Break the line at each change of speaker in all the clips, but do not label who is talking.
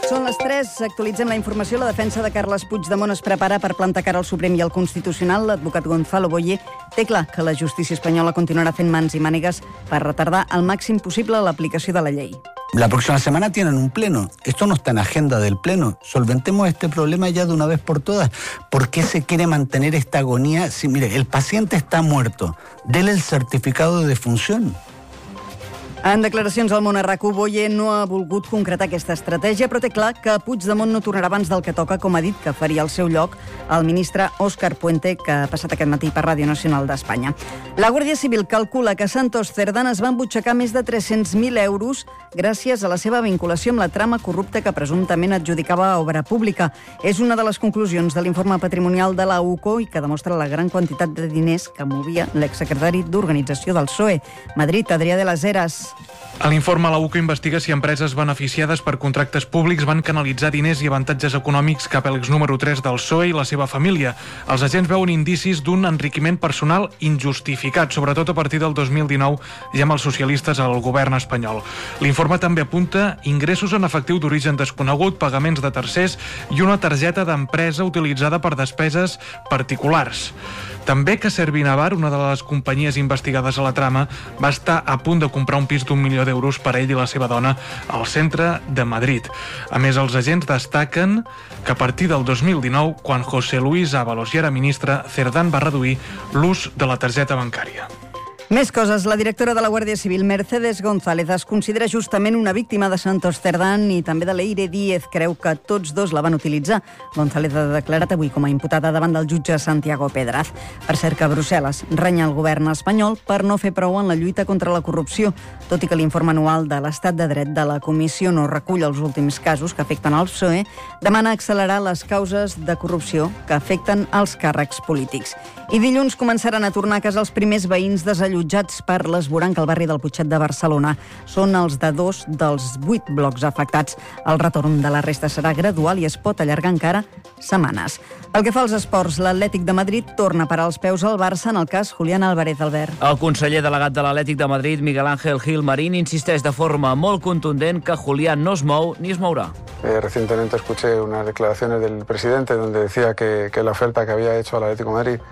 Són les 3, actualitzem la informació. La defensa de Carles Puigdemont es prepara per plantar cara al Suprem i al Constitucional. L'advocat Gonzalo Boye té clar que la justícia espanyola continuarà fent mans i mànigues per retardar al màxim possible l'aplicació de la llei.
La próxima semana tienen un pleno. Esto no está en agenda del pleno. Solventemos este problema ya de una vez por todas. ¿Por qué se quiere mantener esta agonía? Si, mire, el paciente está muerto. Dele el certificado de defunción.
En declaracions al Món RAC1, Boye no ha volgut concretar aquesta estratègia, però té clar que Puigdemont no tornarà abans del que toca, com ha dit que faria al seu lloc el ministre Óscar Puente, que ha passat aquest matí per Ràdio Nacional d'Espanya. La Guàrdia Civil calcula que Santos Cerdán es va embutxacar més de 300.000 euros gràcies a la seva vinculació amb la trama corrupta que presumptament adjudicava a obra pública. És una de les conclusions de l'informe patrimonial de la UCO i que demostra la gran quantitat de diners que movia l'exsecretari d'Organització del PSOE, Madrid, Adrià de las Heras.
A l'informe, la UCO investiga si empreses beneficiades per contractes públics van canalitzar diners i avantatges econòmics cap a l'ex número 3 del PSOE i la seva família. Els agents veuen indicis d'un enriquiment personal injustificat, sobretot a partir del 2019 i amb els socialistes al govern espanyol. L'informe també apunta ingressos en efectiu d'origen desconegut, pagaments de tercers i una targeta d'empresa utilitzada per despeses particulars. També que Servinavar, una de les companyies investigades a la trama, va estar a punt de comprar un pis d'1 milió d'euros per a ell i la seva dona al centre de Madrid. A més, els agents destaquen que a partir del 2019, quan José Luis Ábalos ja era ministre, Cerdán va reduir l'ús de la targeta bancària.
Més coses. La directora de la Guàrdia Civil, Mercedes González, es considera justament una víctima de Santos Cerdán i també de Leire Díez. Creu que tots dos la van utilitzar. González ha declarat avui com a imputada davant del jutge Santiago Pedraz. Per cert que Brussel·les renya el govern espanyol per no fer prou en la lluita contra la corrupció, tot i que l'informe anual de l'Estat de Dret de la Comissió no recull els últims casos que afecten el PSOE, demana accelerar les causes de corrupció que afecten els càrrecs polítics. I dilluns començaran a tornar a casa els primers veïns desallotjats per l'esvoranc al barri del Putxet de Barcelona. Són els de 2 dels 8 blocs afectats. El retorn de la resta serà gradual i es pot allargar encara setmanes. Pel que fa als esports, l'Atlètic de Madrid torna a parar els peus al Barça en el cas Julián Álvarez, Albert.
El conseller delegat de l'Atlètic de Madrid, Miguel Ángel Gil Marín, insisteix de forma molt contundent que Julián no es mou ni es mourà.
Recientemente escuché unas declaraciones del presidente donde decía que la oferta que había hecho al Atlético de Madrid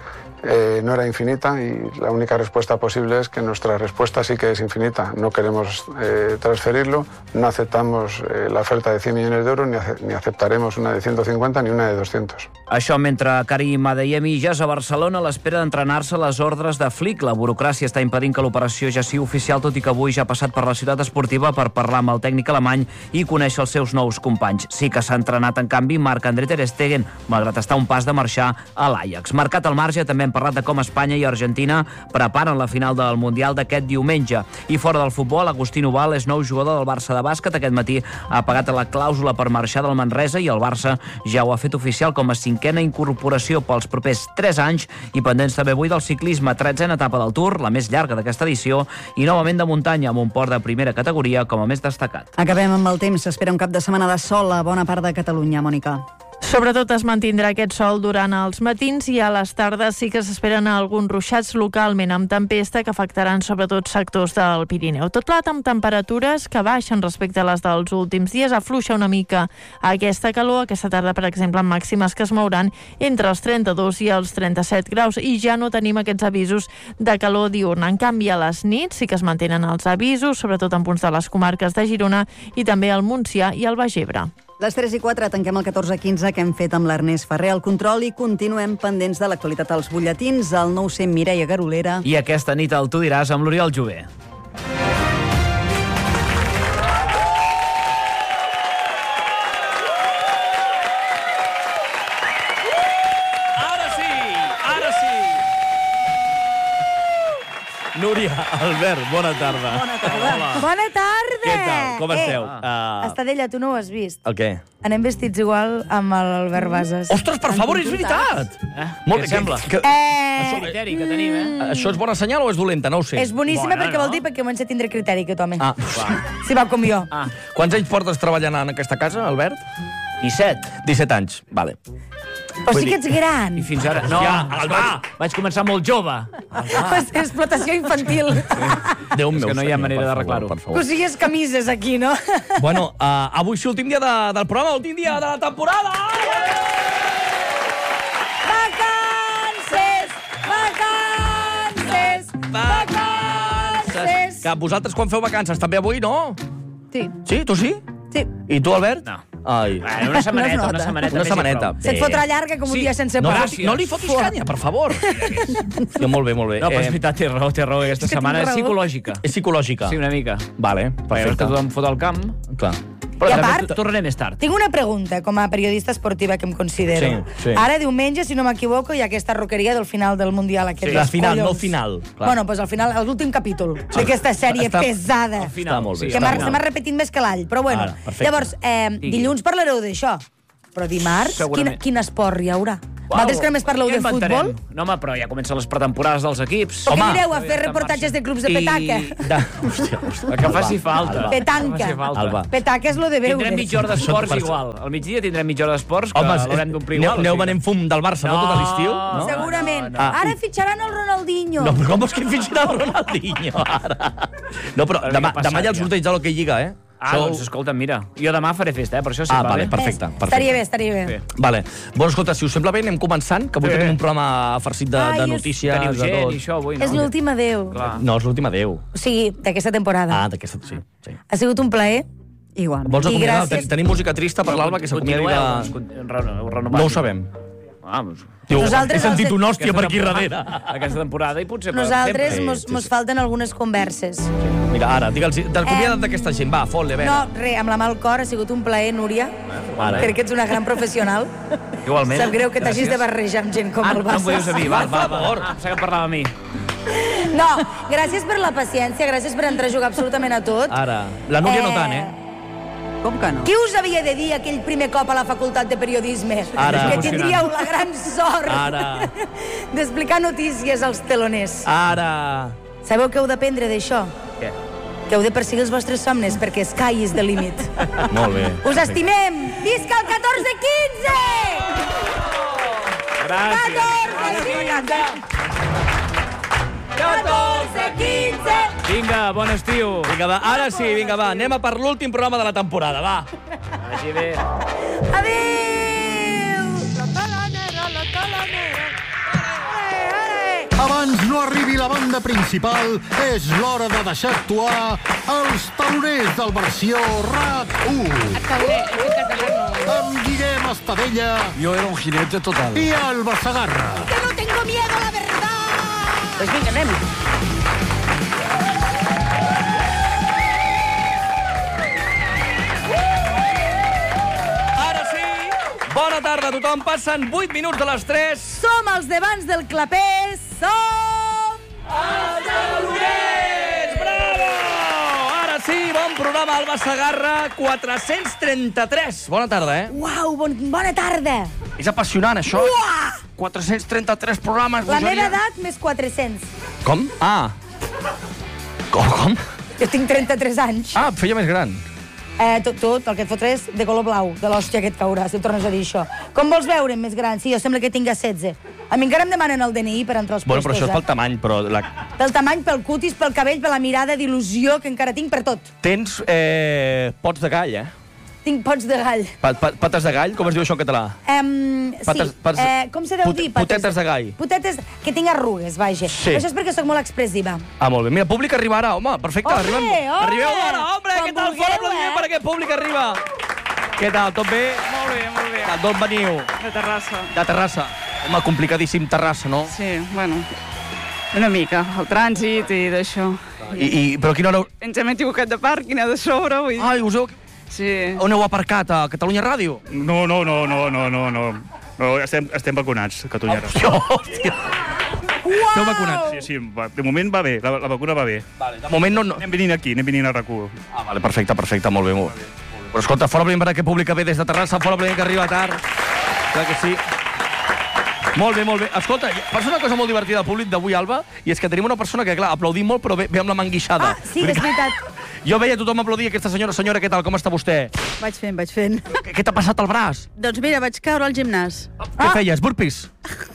no era infinita y la única respuesta posible es que nuestra respuesta sí que es infinita. No queremos transferirlo, no aceptamos la oferta de 100 millones de euros ni aceptaremos una de 150 ni una de 200.
Això mentre Karim Adeyemi ja és a Barcelona a l'espera d'entrenar-se a les ordres de Flick. La burocràcia està impedint que l'operació ja sigui oficial, tot i que avui ja ha passat per la ciutat esportiva per parlar amb el tècnic alemany i conèixer els seus nous companys. Sí que s'ha entrenat, en canvi, Marc-André ter Stegen, malgrat estar un pas de marxar a l'Ajax. Marcat al marge, també hem parlat de com Espanya i Argentina preparen la final del Mundial d'aquest diumenge. I fora del futbol, Agustín Ubal és nou jugador del Barça de bàsquet. Aquest matí ha pagat la clàusula per marxar del Manresa i el Barça ja ho ha fet oficial com a 5a incorporació pels propers 3 anys i pendents també avui del ciclisme, 13a etapa del Tour, la més llarga d'aquesta edició, i novament de muntanya amb un port de primera categoria com a més destacat.
Acabem amb el temps. S'espera un cap de setmana de sol a bona part de Catalunya, Mònica.
Sobretot es mantindrà aquest sol durant els matins i a les tardes sí que s'esperen alguns ruixats localment amb tempesta que afectaran sobretot sectors del Pirineu. Tot plat amb temperatures que baixen respecte a les dels últims dies. Afluixa una mica aquesta calor. Aquesta tarda, per exemple, amb màximes que es mouran entre els 32 i els 37 graus i ja no tenim aquests avisos de calor diurna. En canvi, a les nits sí que es mantenen els avisos, sobretot en punts de les comarques de Girona i també al Montsià i al Baix Ebre.
Les 3:04 tanquem el 14:15 que hem fet amb l'Ernest Ferrer al control i continuem pendents de l'actualitat als butlletins. El 900 Mireia Garolera.
I aquesta nit el Tu diràs amb l'Oriol Jové. Núria, Albert, bona tarda.
Bona tarda.
Hola.
Bona tarda!
Què tal? Com esteu?
Estadella, tu no ho has vist.
El què?
Anem vestits igual amb l'Albert Bases.
Ostres, per favor, és veritat!
Molt bé, sembla?
Això
criteri que tenim,
Això és bona senyal o és dolenta? No ho sé.
És boníssima perquè vol dir perquè comença a tindre criteri, aquest home.
Ah,
Si va com jo.
Quants anys portes treballant en aquesta casa, Albert?
17.
17 anys, vale.
Però sí que ets gran.
I fins ara... No, vaig començar molt jove.
Explotació infantil.
Déu meu,
que no hi ha
senyor,
manera
per
de
favor,
arreglar-ho.
per favor.
Que sigues camises aquí, no?
Bueno, avui sí, últim dia del programa, últim dia de la temporada.
Vacances! Vacances! Vacances!
Que vosaltres quan feu vacances també avui, no?
Sí.
Sí, tu sí?
Sí.
I tu, Albert?
No.
Ai.
Una setmaneta,
No es
una
nota.
setmaneta.
Una
més i
setmaneta.
prou.
Se't fotrà llarga com un dia sense
No,
pa.
gràcies.
no li fotis canya, per favor. Jo, molt bé, molt bé.
No, però és veritat, té raó, aquesta
que
setmana
tinc
és
raó.
psicològica.
És psicològica.
Sí, una mica.
Vale,
Perquè veus
perfecte.
que tothom fot al camp,
Clar.
però
I a
també
part-
tornaré més tard.
Tinc una pregunta, com a periodista esportiva que em considero.
Sí, sí.
Ara, diumenge, si no m'equivoco, hi ha aquesta roqueria del final del Mundial. Aquest
La
dels
final, no
collons.
final. Clar.
Bueno, doncs al final, l'últim capítol d'aquesta sèrie
Està-
pesada.
Al final,
Està molt bé.
sí,
Que
al final.
se m'ha repetit més que l'all, però bueno.
Ara, perfecte.
Llavors, dilluns parlareu d'això. Però dimarts,
Segurament.
quin esport hi haurà? Vosaltres que només parleu
Ja
de
inventarem.
futbol?
No, home, però ja comencen les pretemporades dels equips.
O què
Home.
anireu a fer reportatges de clubs de petaca?
Hòstia.
El que faci falta.
Alba.
Petanca.
El que faci falta.
Alba.
Petaca és lo de veure.
Tindrem mitja hora d'esports
Això-
igual. Al migdia tindrem mitja hora d'esports que
Home,
l'haurem d'omplir
aneu,
igual.
aneu venent fum del Barça, no, tot l'estiu? No?
Segurament.
No,
no.
Ara fitxaran el Ronaldinho.
No, però com vols que fitxin el Ronaldinho, ara? No, però
Què
demà
ha passat,
hi ha el
ja?
sorteig de l'Hockey Lliga, eh?
Ah, doncs escolta, mira, jo demà faré festa, per això sí.
Ah, vale, perfecte.
Estaria bé, estaria bé.
Bé.
Vale. Bueno, escolta, si us sembla bé, anem començant, que avui
Sí.
tenim un programa farcit de
Ai, és-
notícies,
Teniu
de
gent
tot.
i això avui, no?
És l'últim adeu.
Clar.
No, és l'última 10.
O sigui, d'aquesta temporada.
Ah, d'aquesta, sí.
Ha sigut un plaer.
Igualment.
Vols
I
acomiadar?
gràcies.
Tenim música trista per l'Alba, que s'acomiadi de... No ho sabem.
Ah, doncs...
Diu,
Nosaltres
he sentit
els-
un hòstia per aquí
temporada-
darrere.
Aquesta temporada i potser... per
Nosaltres
sempre.
mos falten algunes converses.
Mira, ara, digue'ls, t'acomiada't d'aquesta gent. Va, fot-li, a veure.
No, res, amb la mà al cor, ha sigut un plaer, Núria.
Ara.
Crec que ets una gran professional.
Igualment.
Sap greu que t'hagis de barrejar amb gent com el
no em vull dir a mi,
Barça.
va. Pensava que parlava a mi.
No, gràcies per la paciència, gràcies per entrar a jugar absolutament a tot.
Ara. La Núria no tant, eh?
Com que no?
Qui us havia de dir aquell primer cop a la facultat de periodisme?
Ara.
Que tindríeu la gran sort
Ara.
d'explicar notícies als teloners.
Ara.
Sabeu què heu d'aprendre d'això?
Què?
Que heu de perseguir els vostres somnis, perquè sky is the limit.
Molt bé.
Us estimem! Visca el 14-15!
Gràcies.
14-15!
Vinga, bon estiu.
Vinga, va, ara sí, vinga, va. Anem a per l'últim programa de la temporada, va.
Vagi bé.
Adéu!
Abans no arribi la banda principal, és l'hora de deixar actuar els taloners del versió RAC1. Amb Guillem Estadella
Yo era un jinete total.
i Alba Sagarra.
Que no tengo miedo, la verdad!
Doncs vinga, anem.
Ara sí. Bona tarda a tothom. Passen 8 minuts de les 3.
Som els d'abans del clapés, som...
Els taloners! Bravo! Ara sí, bon programa, Alba Sagarra, 433. Bona tarda, eh?
Uau, bona tarda!
És apassionant, això.
Uah!
433 programes.
La
bogeria.
meva edat més 400.
Com? Ah. Com?
Jo tinc 33 anys.
Ah, et feia més gran.
Tot, el que et fotrés de color blau, de l'hòstia que et caurà, si em tornes a dir això. Com vols veure'm més gran? Sí, jo sembla que tinga 16. A mi encara em demanen el DNI per entrar als
Bueno, però
puestos,
això és pel tamany, però
Pel tamany, pel cutis, pel cabell, per la mirada d'il·lusió que encara tinc, per tot.
tens pots de gall, eh?
Tinc pots de gall.
Pates de gall, com es diu això en català?
Sí, com se deu dir?
Putetes de gall.
Putetes, que tinc arrugues, vaja.
Sí.
Però això és perquè sóc molt expressiva.
Ah, molt bé. Mira, públic arriba ara, home. Perfecte,
Ole,
arribem.
ole!
Arribeu ara, home,
Com
què tal?
vulgueu,
Fora aplaudiment per aquest públic arriba. Què tal, tot bé?
Molt bé, molt bé.
D'on veniu?
De Terrassa.
De Terrassa. Home, complicadíssim Terrassa, no?
Sí, bueno, una mica. El trànsit i d'això.
Però a quina hora...
Ens hem equivocat de pàrquing a de sobre. Vull dir.
Ai, us heu...
Sí.
On heu aparcat? A Catalunya Ràdio?
No, estem vacunats, Catalunya Ràdio.
Hòstia.
Esteu vacunats? Sí, de moment va bé, la vacuna va bé.
Vale, de moment no...
Anem venint aquí, anem venint a RAC1.
Ah, vale, perfecte, molt bé, molt bé. Però escolta, fora aplaudiment per aquest públic que ve des de Terrassa, fora aplaudiment que arriba tard. Clar que sí. Molt bé. Escolta, passa una cosa molt divertida al públic d'avui, Alba, i és que tenim una persona que, clar, aplaudim molt, però ve amb la mà enguixada.
Ah, sí, és veritat.
Jo veia tothom aplaudir aquesta senyora. Senyora, què tal? Com està vostè?
Vaig fent.
Què t'ha passat al braç?
Doncs mira, vaig caure al gimnàs.
Què feies? Burpees?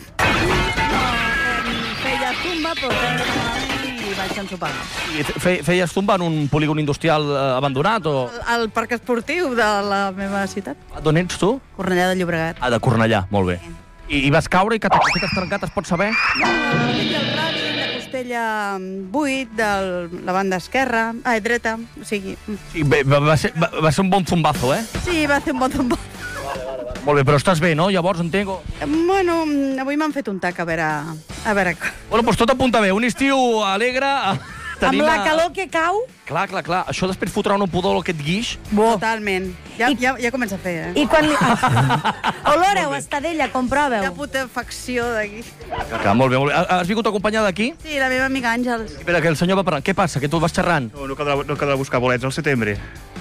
Feia zumba, i vaig ensopar.
Feies zumba en un polígon industrial abandonat o...?
Al parc esportiu de la meva ciutat.
D'on ets tu?
Cornellà de Llobregat.
Ah, de Cornellà, molt bé. I vas caure i què t'has trencat, es pot saber?
No, el radi, la costella 8 de la banda esquerra, dreta, o sigui...
Sí, va ser un bon zumbazo, eh?
Sí, va ser un bon zumbazo.
Molt bé, però estàs bé, no? Llavors, entenc...
Bueno, avui m'han fet un tac, a veure...
Bueno, doncs tot apunta bé. Un estiu alegre...
Amb la calor que cau...
Clar. Això després fotrà un pudor aquest guix.
Totalment. Ja comença a fer, eh?
I quan... Oloreu, estadella, comproveu.
La putefacció d'aquí.
Clar, molt bé. Has vingut acompanyada d'aquí?
Sí, la meva amiga Àngels.
Espera, que el senyor va parlant. Què passa, que tu vas xerrant?
No caldrà buscar bolets al setembre.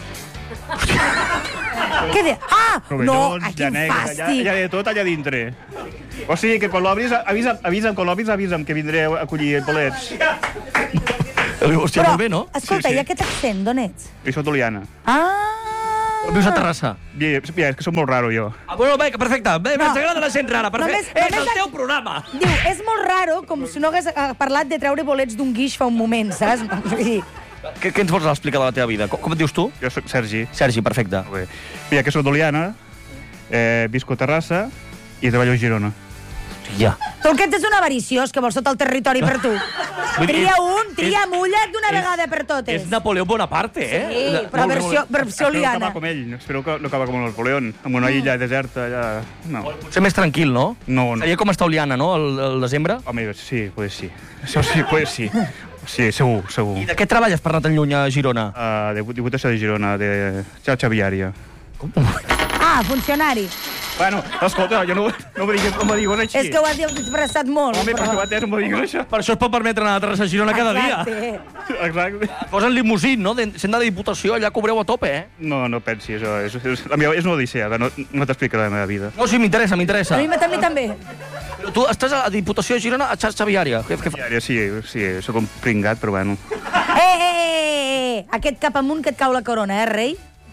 Què de... Ah! No, quin fàstic.
Ja de tot allà dintre. O sigui que quan l'obris, avisa'm que vindré a collir bolets.
Hòstia, molt bé, no?
Escolta, i aquest accent, d'on ets?
Jo soc d'Oliana.
Vius a Terrassa?
És que soc molt raro, jo.
Bueno, bé, perfecte. Ens agrada la gent rara. Perfecte. És el teu programa.
Diu, és molt raro, com si no hagués parlat de treure bolets d'un guix fa un moment, saps?
Què ens vols explicar de la teva vida? Com et dius tu?
Jo soc Sergi.
Sergi, perfecte.
Mira, que soc d'Oliana, visco a Terrassa i treballo a Girona.
Ja.
Tu aquest és un avariciós que vols tot el territori per tu. Tria mulla't d'una vegada per totes.
És Napoleó Bonaparte, eh?
Sí, però versió Oliana.
Espero acabar com ell, espero no acabar com Napoleón, amb una illa deserta allà... No.
Potser més tranquil, no?
No.
Seria com està Oliana, no, el desembre?
Home, sí, pues sí. Això sí, pues sí. Sí, segur.
I de què treballes per anar tan lluny a Girona?
De Diputació de Girona, de xarxa viària.
Funcionari.
Bueno, escolta, jo no me digues així.
És que ho has expressat molt.
Home, però que no me digues això.
Per això es pot permetre anar a Terrassa a Girona cada dia.
Exacte.
Posen limusín, no? Sent de Diputació, allà cobreu a tope, eh?
No pensi això. La meva és una odissea, no t'explicaré la meva vida.
No, sí, m'interessa.
A mi també.
Però tu estàs a Diputació de Girona a xarxa viària.
Viària, sí, soc un pringat, però bueno.
Aquest cap amunt que et cau la corona, rei?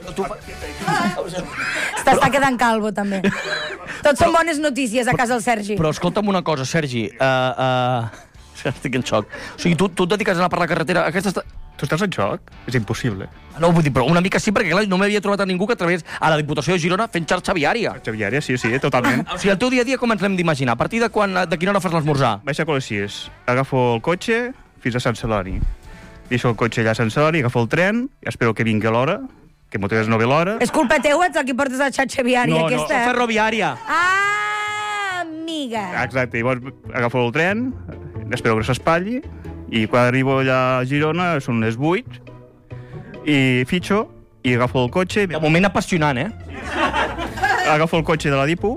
T'està quedant calvo, també. Tot són bones notícies a casa del Sergi.
Però escolta'm una cosa, Sergi. Estic en xoc. O sigui, tu et dediques a anar per la carretera...
Tu estàs en xoc? És impossible.
No, vull dir, però una mica sí, perquè clar, no m'havia trobat a ningú que través a la Diputació de Girona fent xarxa viària.
Xarxa viària, sí, totalment.
O sigui, el teu dia a dia com ens l'hem d'imaginar? A partir de quina hora fas l'esmorzar?
Baixo a les 6. Agafo el cotxe fins a Sant Celoni. Deixo el cotxe allà a Sant Celoni, agafo el tren, i espero que vingui a l'hora, que moltes vegades no ve l'hora.
És culpa teua, ets el que portes la xarxa viària, aquesta?
No, ferroviària.
Amiga.
Exacte, llavors agafo el tren, espero que s'espatlli, i quan arribo allà a Girona són les 8, i fitxo, i agafo el cotxe...
De moment apassionant, eh?
Agafo el cotxe de la Dipu...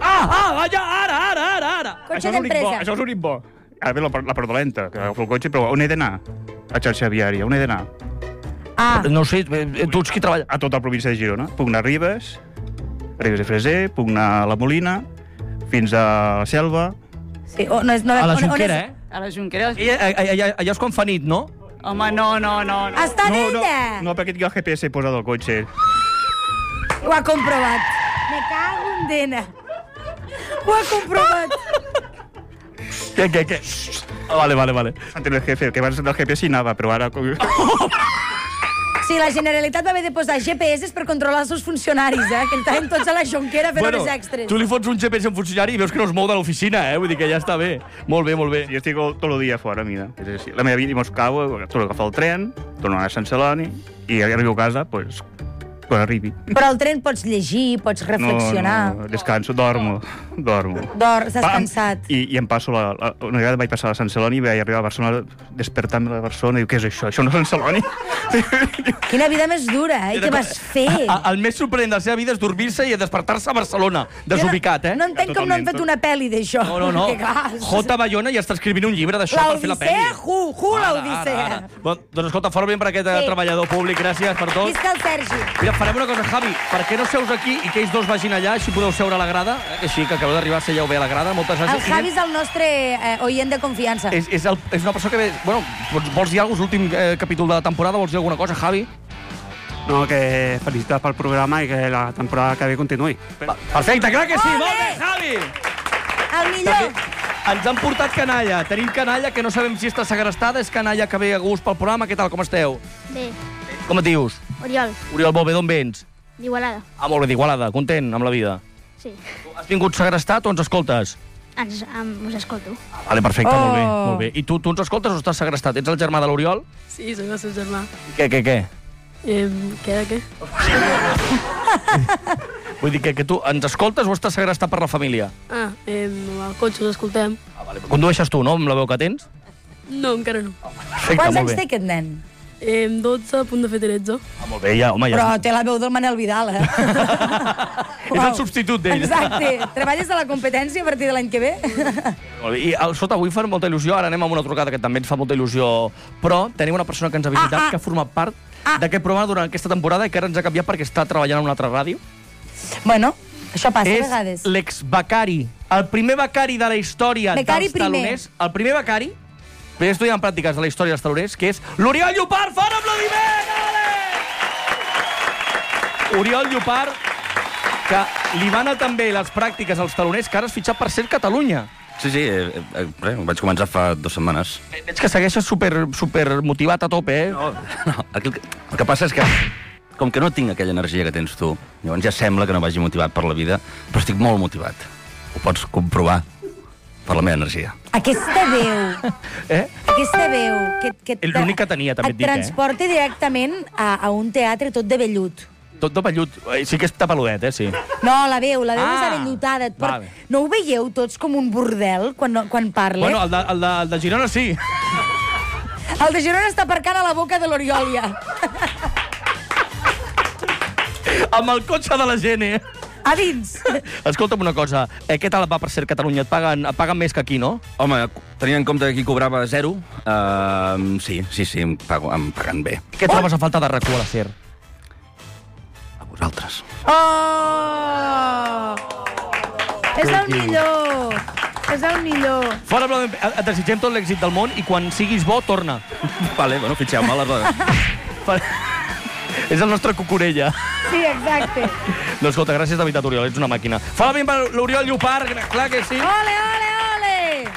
Ara!
Cotxe d'empresa.
Això és un bo. Ara ve la part dolenta, que agafo el cotxe, però on he d'anar? A xarxa viària, on he d'anar?
No sé, tu ets qui treballa?
A tota la província de Girona. Puc anar a Ribes de Freser, puc anar a la Molina, fins a la Selva...
Sí, a
la Junquera, eh?
A la Junquera.
Allà és quan fa nit, no?
Home, no.
Està neta!
No, perquè tinc el GPS posat al cotxe.
Ho ha comprovat. Me cago en dena. Ho ha comprovat.
Què? Vale.
El jefe, que abans del GPS hi anava, però ara...
Sí, la Generalitat va haver de posar GPS per controlar els seus funcionaris, que estaven tots a la Jonquera fent hores extres.
Tu li fots un GPS a un funcionari i veus que no es mou de l'oficina, Vull dir que ja està bé. Molt bé.
Sí, jo estic tot el dia fora, mira. La meva vida mos cau, torno a agafar el tren, torno a anar a Sant Celoni, i arribo a casa, doncs, quan arribi.
Però al tren pots llegir, pots reflexionar.
No, descanso, dormo.
Estàs cansat.
I em passo una vegada vaig passar a Sant Celoni i vaig arribar a Barcelona despertant-me de Barcelona i diu, què és això? Això no és Sant Celoni?
Quina vida més dura, Què vas fer?
El més sorprenent de la seva vida és dormir-se i despertar-se a Barcelona, desubicat,
No entenc com no han fet una pel·li d'això.
No. J. Bayona ja està escrivint un llibre d'això per fer la pel·li.
L'Odissea, l'Odissea.
Doncs escolta, fora ben per aquest treballador públic, gràcies per tot.
Visca el Sergi.
Mira, farem una cosa, Javi. Per què no seus aquí i que ells dos vagin allà, així podeu seure a la grada? Així que acabeu d'arribar, seieu bé a la grada. Moltes gràcies.
El Javi és el nostre oient de confiança.
És una persona que ve... Bueno, vols dir alguna cosa? L'últim capítol de la temporada, vols dir alguna cosa, Javi?
No, que felicitats pel programa i que la temporada que ve continuï.
Perfecte, clar que sí! Molt bé, Javi!
El millor!
Ens han portat canalla. Tenim canalla que no sabem si està segrestada, és canalla que ve a gust pel programa. Què tal, com esteu?
Bé.
Com et dius?
Oriol.
Oriol, molt bé, d'on vens?
D'Igualada.
Ah, molt bé, d'Igualada. Content amb la vida?
Sí.
Has vingut segrestat o ens escoltes?
Us escolto.
Vale, perfecte, molt bé, molt bé. I tu ens escoltes o estàs segrestat? Ets el germà de l'Oriol?
Sí, soy el seu germà.
Què?
Què?
Vull dir que tu ens escoltes o estàs segrestat per la família?
Al cotxe us escoltem.
Vale. Condueixes tu, no, amb la veu que tens?
No, encara no.
Perfecte,
Quants
molt
anys
bé.
té aquest nen?
12, a punt de fer 13.
Molt bé, ja, home, ja...
Però té la veu del Manel Vidal,
És el substitut d'ell.
Exacte. Treballes a la competència a partir de l'any que ve?
Molt bé. I escolta, avui fa molta il·lusió, ara anem amb una trucada que també ens fa molta il·lusió, però tenim una persona que ens ha visitat, que ha format part d'aquest programa durant aquesta temporada i que ara ens ha canviat perquè està treballant en una altra ràdio.
Bueno, això passa a vegades.
És l'ex-becari, el primer becari de la història
Becari
dels
primer.
taloners. El primer becari, primer estudiant en pràctiques de la història dels taloners, que és l'Oriol Llopart. Fort aplaudiment! Oriol Llopart, que li van anar també les pràctiques als taloners, que ara has fitxat per ser Catalunya.
Sí, vaig començar fa 2 setmanes.
Veig que segueixes super motivat a tope, eh?
No, el que passa és que, com que no tinc aquella energia que tens tu, llavors ja sembla que no vagi motivat per la vida, però estic molt motivat. Ho pots comprovar per la meva energia.
Aquesta veu... Aquesta veu...
L'únic que tenia, també et dic,
et transporta directament a un teatre tot de vellut.
Tot de vellut. Sí que és tapeludet, sí.
No, la veu és avellutada.
Vale.
No ho veieu tots com un bordel quan parla?
Bueno, el de Girona sí.
El de Girona està aparcant a la boca de l'Oriol, ja.
Amb el cotxe de la gent,
A dins.
Escolta'm una cosa, què tal va per ser Catalunya? Et paguen més que aquí, no?
Home, tenint en compte que aquí cobrava 0, sí, em paguen bé.
Què trobes a falta de RAC1 a la SER?
Vosaltres.
Oh! És el millor! És el millor!
Fora, et desitgem tot l'èxit del món i quan siguis bo, torna.
Vale, bueno, fitxeu-me aleshores.
És el nostre cucurella.
Sí, exacte.
No, escolta, gràcies de veritat, Oriol, ets una màquina. Fala ben per l'Oriol Llopart, clar que sí.
Ole, ole, ole!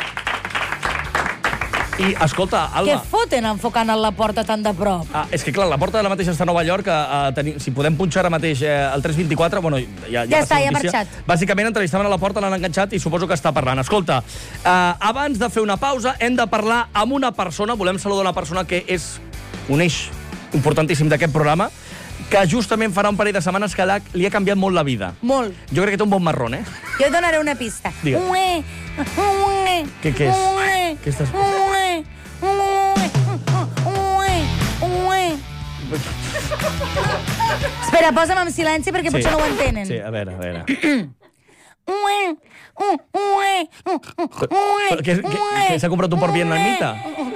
I, escolta, Alba...
Què foten enfocant a la porta tan de prop?
És que, clar, la porta de la mateixa està a Nova York, si podem punxar ara mateix el 324, bueno, ja
està, ja ha marxat.
Bàsicament, entrevistaven a la porta, l'han enganxat i suposo que està parlant. Escolta, abans de fer una pausa, hem de parlar amb una persona, volem saludar una persona que és un eix importantíssim d'aquest programa, que justament farà un parell de setmanes que li ha canviat molt la vida.
Molt.
Jo crec que té un bon marrón, eh?
Jo et donaré una pista.
Digue'm. Què és? Què estàs...
Espera, posa'm en silenci perquè potser no ho entenen.
Sí, a veure. Què s'ha comprat un porc vietnamita?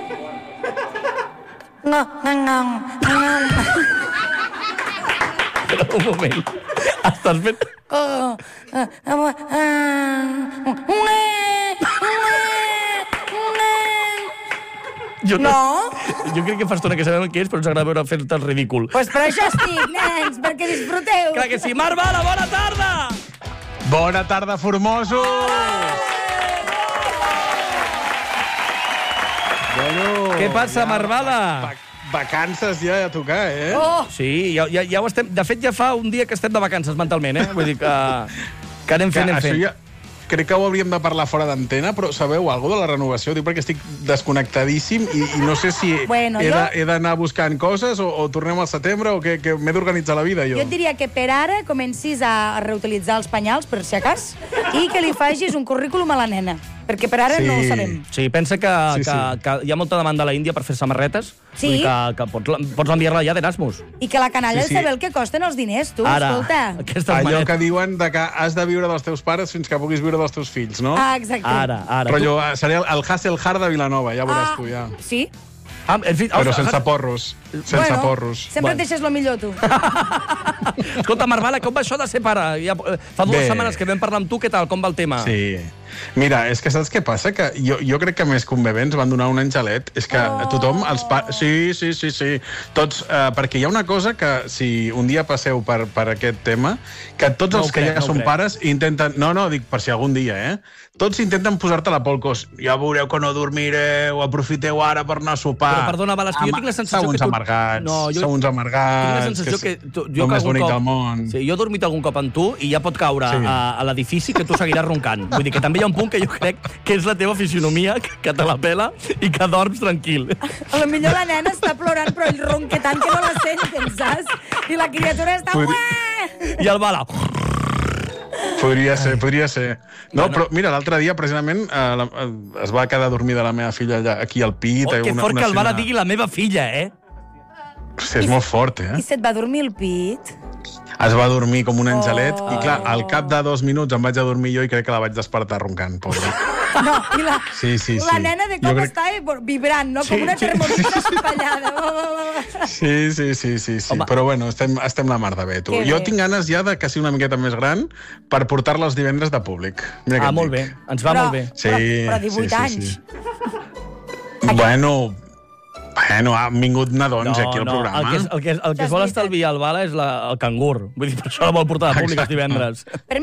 Un moment. Estàs fent... Jo crec que fa estona que sabem què és, però ens agrada veure fer-te el ridícul.
Pues per això estic, nens, perquè disfruteu.
Clar que sí. Marvala, bona tarda!
Bona tarda, formosos! Bueno,
què passa, Marvala?
Vacances ja a tocar, eh?
Oh!
Sí, ja ho estem... De fet, ja fa un dia que estem de vacances mentalment, eh? Vull dir que anem fent.
Ja, crec que ho hauríem de parlar fora d'antena, però sabeu alguna de la renovació? Dic perquè estic desconnectadíssim i no sé si he d'anar buscant coses o tornem al setembre o que m'he d'organitzar la vida, jo.
Jo et diria que per ara comencis a reutilitzar els penyals, per si acas, i que li facis un currículum a la nena. Perquè per ara no ho sabem.
Sí, pensa que hi ha molta demanda a la Índia per fer samarretes.
Sí.
Vull dir que pots enviar-la ja d'Erasmus.
I que la canalla ha de saber el que costen els diners, tu, escolta.
Allò que diuen que has de viure dels teus pares fins que puguis viure dels teus fills, no?
Ah, exacte.
Ara.
Però allò seria el Hasselhard de Vilanova, ja veuràs tu, ja.
Sí.
Però sense porros. Sense porros.
Sempre et deixes lo millor, tu.
Escolta, Marvala, com va això de ser pare? Fa 2 setmanes que vam parlar amb tu, què tal? Com va el tema?
Sí. Mira, és que saps què passa? Que jo crec que més que un bebè ens van donar un angelet. És que tothom, els pares... Sí. Tots, perquè hi ha una cosa que, si un dia passeu per aquest tema, que tots els que ja són pares intenten... No, dic per si algun dia, tots intenten posar-te-la pel cos. Ja veureu que no dormireu, aprofiteu ara per anar a sopar.
Però perdona, Balas, que jo tinc la sensació que tu...
Sou uns amargats,
que
el més bonic del món.
Sí, jo he dormit algun cop amb tu i ja pot caure a l'edifici que tu seguiràs roncant. Vull dir que també hi ha un punt que jo crec que és la teva fisionomia, que te la pela i que dorms tranquil.
A lo millor la nena està plorant, però ell ronca tant que no la senten, saps? I la criatura està...
I el Bala...
Podria ser. No, però mira, l'altre dia, precisament, es va quedar dormida la meva filla allà, aquí al pit.
Que fort que el Bala digui la meva filla,
Sí, és molt fort,
I se't va dormir el pit?
Es va dormir com un angelet i, clar, al cap de 2 minuts em vaig a dormir jo i crec que la vaig despertar roncant, pobra.
No, i la nena de cop
està
vibrant, no? Com una termomita espallada.
Sí. Però bueno, estem la mar de bé, tu. Jo tinc ganes ja de que sigui una miqueta més gran per portar-la els divendres de públic.
Molt bé, ens va molt bé.
Però 18 anys.
Bueno, han vingut nadons aquí al programa.
El que es vol estalviar al Bala és el cangur. Vull dir, per això la vol portar a públic els divendres.